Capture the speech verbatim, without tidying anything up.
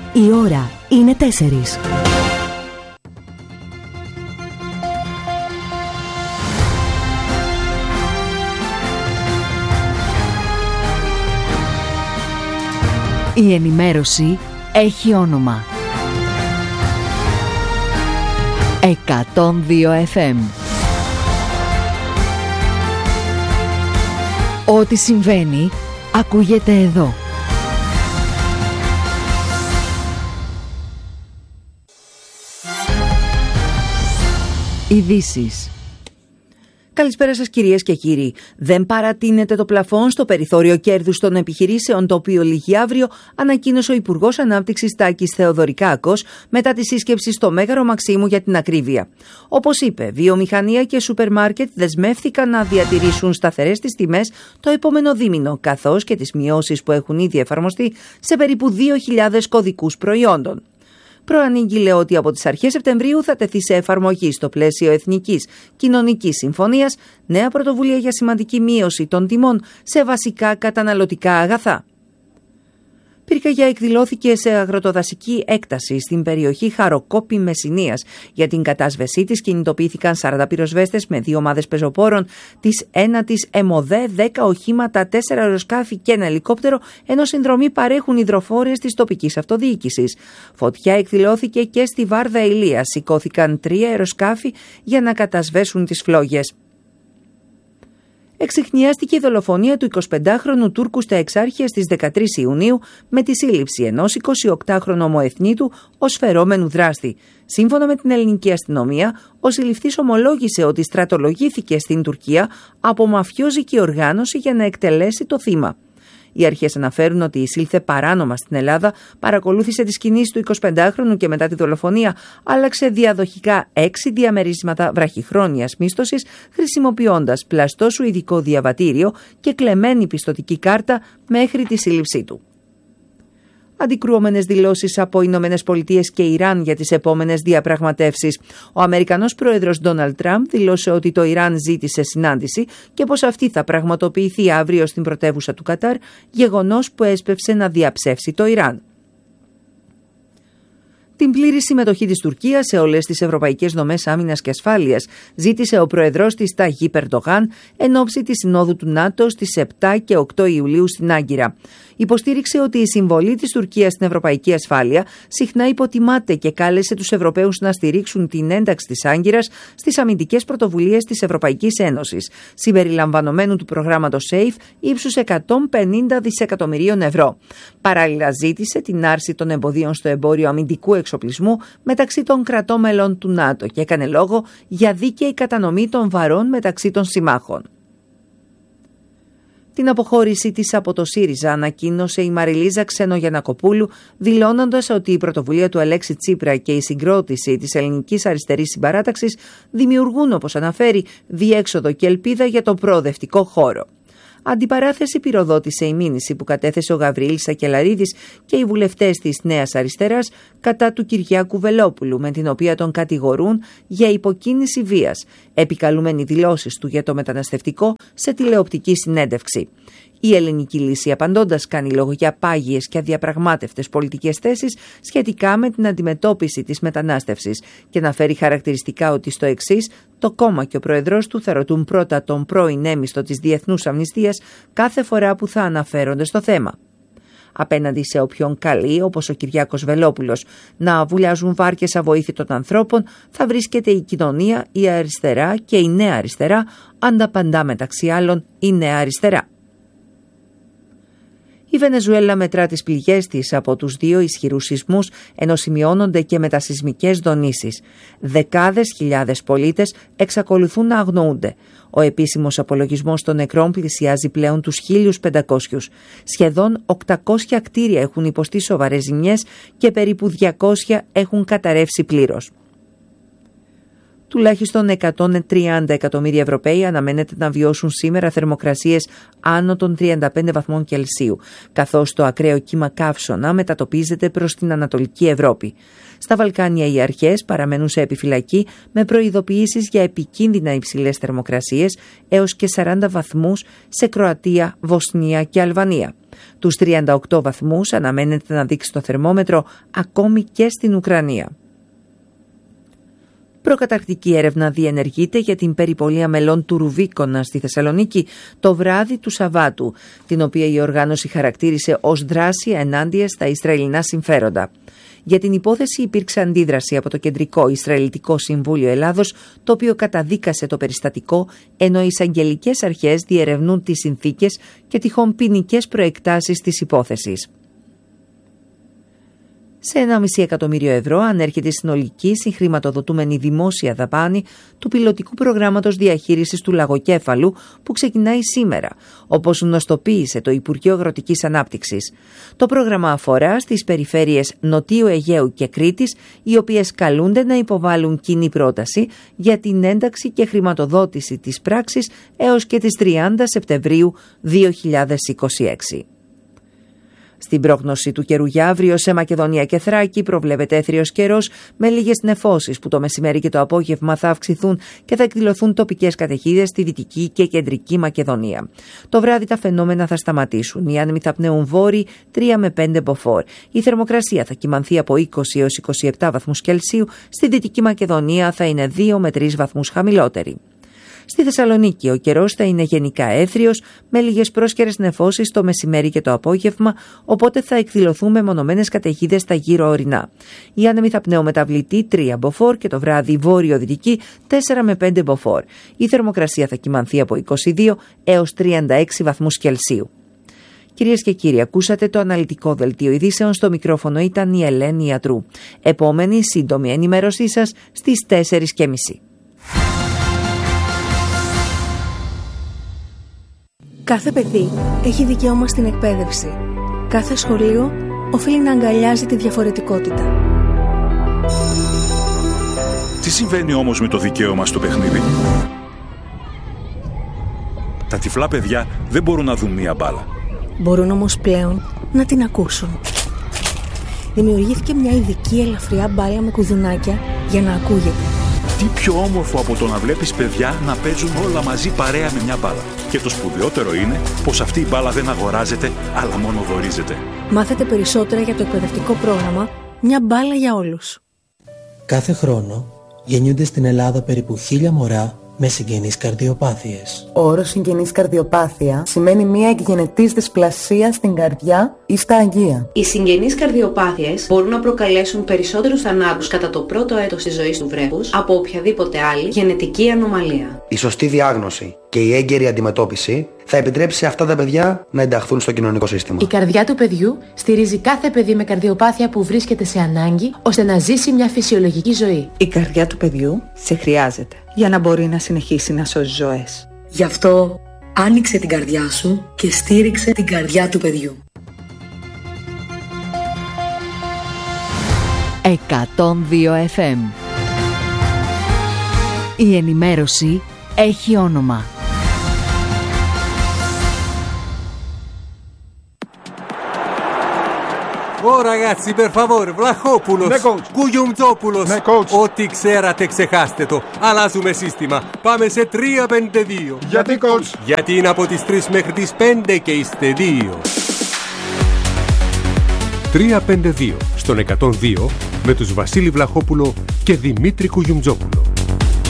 Η ώρα είναι τέσσερις. Η ενημέρωση έχει όνομα. εκατόν δύο εφ εμ. Ό,τι συμβαίνει ακούγεται εδώ. Ειδήσεις. Καλησπέρα σας κυρίες και κύριοι. Δεν παρατείνεται το πλαφόν στο περιθώριο κέρδους των επιχειρήσεων, το οποίο λήγει αύριο, ανακοίνωσε ο Υπουργός Ανάπτυξης Τάκης Θεοδωρικάκος μετά τη σύσκεψη στο Μέγαρο Μαξίμου για την ακρίβεια. Όπως είπε, βιομηχανία και σούπερ μάρκετ δεσμεύτηκαν να διατηρήσουν σταθερές τις τιμές το επόμενο δίμηνο, καθώς και τις μειώσεις που έχουν ήδη εφαρμοστεί σε περίπου δύο χιλιάδες κωδικούς προϊόντων. Προανήγγειλε ότι από τις αρχές Σεπτεμβρίου θα τεθεί σε εφαρμογή στο πλαίσιο Εθνικής Κοινωνικής Συμφωνίας νέα πρωτοβουλία για σημαντική μείωση των τιμών σε βασικά καταναλωτικά αγαθά. Πυρκαγιά εκδηλώθηκε σε αγροτοδασική έκταση στην περιοχή Χαροκόπη Μεσσηνίας. Για την κατάσβεσή της κινητοποιήθηκαν σαράντα πυροσβέστες με δύο ομάδες πεζοπόρων της ένατης ΕΜΟΔΕ, δέκα οχήματα, τέσσερα αεροσκάφη και ένα ελικόπτερο, ενώ συνδρομή παρέχουν υδροφόρες της τοπικής αυτοδιοίκησης. Φωτιά εκδηλώθηκε και στη Βάρδα Ηλίας. Σηκώθηκαν τρία αεροσκάφη για να κατασβέσουν τις φλόγες. Εξιχνιάστηκε η δολοφονία του εικοσιπεντάχρονου Τούρκου στα Εξάρχεια στις δεκατρείς Ιουνίου με τη σύλληψη ενός εικοσιοκτάχρονου ομοεθνίτου ως φερόμενου δράστη. Σύμφωνα με την ελληνική αστυνομία, ο συλληφθής ομολόγησε ότι στρατολογήθηκε στην Τουρκία από μαφιόζικη οργάνωση για να εκτελέσει το θύμα. Οι αρχές αναφέρουν ότι εισήλθε παράνομα στην Ελλάδα, παρακολούθησε τις κινήσεις του εικοσιπεντάχρονου και μετά τη δολοφονία άλλαξε διαδοχικά έξι διαμερίσματα βραχυχρόνιας μίσθωσης, χρησιμοποιώντας πλαστό σουηδικό διαβατήριο και κλεμμένη πιστωτική κάρτα μέχρι τη σύλληψή του. Αντικρουόμενες δηλώσεις από Ηνωμένες Πολιτείες και Ιράν για τις επόμενες διαπραγματεύσεις. Ο Αμερικανός πρόεδρος Ντόναλντ Τραμπ δήλωσε ότι το Ιράν ζήτησε συνάντηση και πως αυτή θα πραγματοποιηθεί αύριο στην πρωτεύουσα του Κατάρ, γεγονός που έσπευσε να διαψεύσει το Ιράν. Την πλήρη συμμετοχή της Τουρκίας σε όλες τις ευρωπαϊκές δομές άμυνας και ασφάλειας ζήτησε ο πρόεδρος της Ταγίπ Ερντογάν εν ώψη της Συνόδου του ΝΑΤΟ στις επτά και οκτώ Ιουλίου στην Άγκυρα. Υποστήριξε ότι η συμβολή της Τουρκίας στην ευρωπαϊκή ασφάλεια συχνά υποτιμάται και κάλεσε τους Ευρωπαίους να στηρίξουν την ένταξη της Άγκυρας στις αμυντικές πρωτοβουλίες της Ευρωπαϊκής Ένωσης, συμπεριλαμβανομένου του προγράμματος SAFE ύψους εκατόν πενήντα δισεκατομμυρίων ευρώ. Παράλληλα, ζήτησε την άρση των εμποδίων στο εμπόριο αμυντικού εξοπλισμού μεταξύ των κρατών μελών του ΝΑΤΟ και έκανε λόγο για δίκαιη κατανομή των βαρών μεταξύ των συμμάχων. Την αποχώρησή της από το ΣΥΡΙΖΑ ανακοίνωσε η Μαριλίζα Ξενογιαννακοπούλου, δηλώνοντας ότι η πρωτοβουλία του Αλέξη Τσίπρα και η συγκρότηση της ελληνικής αριστερής συμπαράταξης δημιουργούν, όπως αναφέρει, διέξοδο και ελπίδα για τον προοδευτικό χώρο. Αντιπαράθεση πυροδότησε η μήνυση που κατέθεσε ο Γαβριήλ Σακελαρίδης και οι βουλευτές της Νέας Αριστεράς κατά του Κυριάκου Βελόπουλου, με την οποία τον κατηγορούν για υποκίνηση βίας, επικαλούμενοι δηλώσεις του για το μεταναστευτικό σε τηλεοπτική συνέντευξη. Η Ελληνική Λύση, απαντώντας, κάνει λόγο για πάγιες και αδιαπραγμάτευτες πολιτικές θέσεις σχετικά με την αντιμετώπιση της μετανάστευσης και αναφέρει χαρακτηριστικά ότι στο εξής το κόμμα και ο πρόεδρος του θα ρωτούν πρώτα τον πρώην έμιστο της Διεθνούς Αμνηστίας κάθε φορά που θα αναφέρονται στο θέμα. Απέναντι σε όποιον καλεί, όπως ο Κυριάκος Βελόπουλος, να βουλιάζουν βάρκες αβοήθητων ανθρώπων, θα βρίσκεται η κοινωνία, η αριστερά και η νέα αριστερά, ανταπαντά μεταξύ άλλων η νέα αριστερά. Η Βενεζουέλα μετρά τις πληγές της από τους δύο ισχυρούς σεισμούς, ενώ σημειώνονται και μετασεισμικές δονήσεις. Δεκάδες χιλιάδες πολίτες εξακολουθούν να αγνοούνται. Ο επίσημος απολογισμός των νεκρών πλησιάζει πλέον τους χίλιους πεντακόσιους. Σχεδόν οκτακόσια κτίρια έχουν υποστεί σοβαρές ζημιές και περίπου διακόσια έχουν καταρρεύσει πλήρως. Τουλάχιστον εκατόν τριάντα εκατομμύρια Ευρωπαίοι αναμένεται να βιώσουν σήμερα θερμοκρασίες άνω των τριάντα πέντε βαθμών Κελσίου, καθώς το ακραίο κύμα καύσωνα μετατοπίζεται προς την Ανατολική Ευρώπη. Στα Βαλκάνια οι αρχές παραμένουν σε επιφυλακή με προειδοποιήσεις για επικίνδυνα υψηλές θερμοκρασίες έως και σαράντα βαθμούς σε Κροατία, Βοσνία και Αλβανία. Τους τριάντα οκτώ βαθμούς αναμένεται να δείξει το θερμόμετρο ακόμη και στην Ουκρανία. Προκαταρκτική έρευνα διενεργείται για την περιπολία μελών του Ρουβίκονα στη Θεσσαλονίκη το βράδυ του Σαββάτου, την οποία η οργάνωση χαρακτήρισε ως δράση ενάντια στα Ισραηλινά συμφέροντα. Για την υπόθεση υπήρξε αντίδραση από το Κεντρικό Ισραηλιτικό Συμβούλιο Ελλάδος, το οποίο καταδίκασε το περιστατικό, ενώ οι εισαγγελικές αρχές διερευνούν τις συνθήκες και τυχόν ποινικές προεκτάσεις της υπόθεσης. Σε ενάμιση εκατομμύριο ευρώ ανέρχεται η συνολική συγχρηματοδοτούμενη δημόσια δαπάνη του πιλωτικού προγράμματος διαχείρισης του λαγοκέφαλου που ξεκινάει σήμερα, όπως γνωστοποίησε το Υπουργείο Αγροτικής Ανάπτυξης. Το πρόγραμμα αφορά στις περιφέρειες Νοτίου Αιγαίου και Κρήτης, οι οποίες καλούνται να υποβάλουν κοινή πρόταση για την ένταξη και χρηματοδότηση της πράξης έως και τις τριάντα Σεπτεμβρίου δύο χιλιάδες είκοσι έξι. Στην πρόγνωση του καιρού για αύριο σε Μακεδονία και Θράκη προβλέπεται έθριος καιρός με λίγες νεφώσεις που το μεσημέρι και το απόγευμα θα αυξηθούν και θα εκδηλωθούν τοπικές καταιγίδες στη Δυτική και Κεντρική Μακεδονία. Το βράδυ τα φαινόμενα θα σταματήσουν. Οι άνεμοι θα πνέουν βόρειοι τρία με πέντε μποφόρ. Η θερμοκρασία θα κυμανθεί από είκοσι έως είκοσι επτά βαθμούς Κελσίου. Στη Δυτική Μακεδονία θα είναι δύο με τρεις βαθμούς χαμηλότερη. Στη Θεσσαλονίκη ο καιρός θα είναι γενικά έθριος με λίγες πρόσκαιρες νεφώσεις το μεσημέρι και το απόγευμα, οπότε θα εκδηλωθούν μεμονωμένες καταιγίδες στα γύρω ορεινά. Οι άνεμοι θα πνέουν μεταβλητή τρία μποφόρ και το βράδυ βόρειο-δυτική τέσσερα με πέντε μποφόρ. Η θερμοκρασία θα κυμανθεί από είκοσι δύο έως τριάντα έξι βαθμούς Κελσίου. Κυρίες και κύριοι, ακούσατε το αναλυτικό δελτίο ειδήσεων. Στο μικρόφωνο ήταν η Ελένη Ιατρού. Επόμενη σύντομη ενημέρωσή σας στις τέσσερις και μισή. Κάθε παιδί έχει δικαίωμα στην εκπαίδευση. Κάθε σχολείο οφείλει να αγκαλιάζει τη διαφορετικότητα. Τι συμβαίνει όμως με το δικαίωμα στο παιχνίδι? Τα τυφλά παιδιά δεν μπορούν να δουν μία μπάλα. Μπορούν όμως πλέον να την ακούσουν. Δημιουργήθηκε μια ειδική ελαφριά μπάλα με κουδουνάκια για να ακούγεται. Τι πιο όμορφο από το να βλέπεις παιδιά να παίζουν όλα μαζί παρέα με μια μπάλα. Και το σπουδαιότερο είναι πως αυτή η μπάλα δεν αγοράζεται, αλλά μόνο δωρίζεται. Μάθετε περισσότερα για το εκπαιδευτικό πρόγραμμα «Μια μπάλα για όλους». Κάθε χρόνο γεννιούνται στην Ελλάδα περίπου χίλια μωρά με συγγενείς καρδιοπάθειες. Ο όρος συγγενής καρδιοπάθεια σημαίνει μια εκγενετής δυσπλασία στην καρδιά ή στα αγεία. Οι συγγενείς καρδιοπάθειες μπορούν να προκαλέσουν περισσότερους θανάτους κατά το πρώτο έτος της ζωής του βρέφους από οποιαδήποτε άλλη γενετική ανομαλία. Η σωστή διάγνωση και η έγκαιρη αντιμετώπιση θα επιτρέψει σε αυτά τα παιδιά να ενταχθούν στο κοινωνικό σύστημα. Η καρδιά του παιδιού στηρίζει κάθε παιδί με καρδιοπάθεια που βρίσκεται σε ανάγκη ώστε να ζήσει μια φυσιολογική ζωή. Η καρδιά του παιδιού σε χρειάζεται για να μπορεί να συνεχίσει να σώζει ζωές. Γι' αυτό άνοιξε την καρδιά σου και στήριξε την καρδιά του παιδιού. εκατόν δύο εφ εμ. Η ενημέρωση έχει όνομα. Oh ragazzi, per favore, Vlachopoulos, Ναι, coach. Κουγιουμτζόπουλος. Ναι, coach. Ό,τι ξέρατε ξεχάστε το. Αλλάζουμε σύστημα. Πάμε σε τρία πέντε δύο. Γιατί, coach? Γιατί είναι από τις τρεις μέχρι τις πέντε και είστε δύο. τρία πέντε δύο στον εκατόν δύο με τους Βασίλη Βλαχόπουλο και Δημήτρη Κουγιουμτζόπουλο.